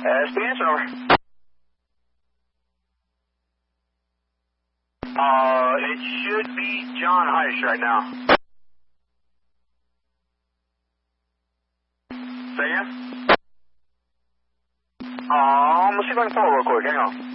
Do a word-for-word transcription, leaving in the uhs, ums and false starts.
Uh, speed answer over. Uh, it should be John Heish right now. Say again? Um, let's see if I can pull it real quick. Hang on.